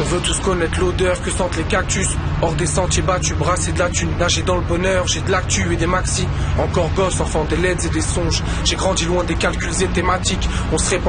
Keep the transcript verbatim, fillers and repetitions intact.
On veut tous connaître l'odeur que sentent les cactus. Hors des sentiers battus, brasser de la thune, nager dans le bonheur. J'ai de l'actu et des maxi. Encore gosse, enfant des L E Ds et des songes. J'ai grandi loin des calculs et thématiques. On se répand